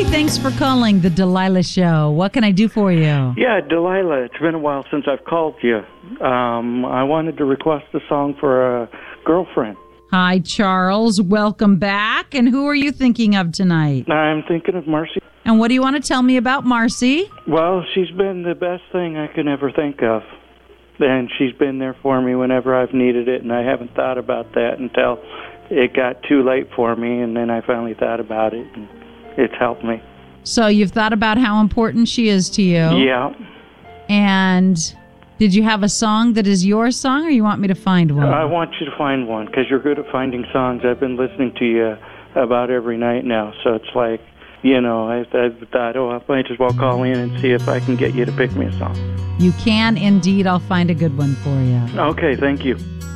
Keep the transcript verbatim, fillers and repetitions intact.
Hi, thanks for calling the Delilah Show. What can I do for you? Yeah, Delilah, it's been a while since I've called you. Um, I wanted to request a song for a girlfriend. Hi, Charles. Welcome back. And who are you thinking of tonight? I'm thinking of Marcy. And what do you want to tell me about Marcy? Well, she's been the best thing I could ever think of. And she's been there for me whenever I've needed it, and I haven't thought about that until it got too late for me, and then I finally thought about it, and it's helped me. So you've thought about how important she is to you? Yeah. And did you have a song that is your song, or you want me to find one? I want you to find one, because you're good at finding songs. I've been listening to you about every night now, so it's like, you know, I, I thought, oh, I might as well call in and see if I can get you to pick me a song. You can indeed. I'll find a good one for you. Okay, thank you.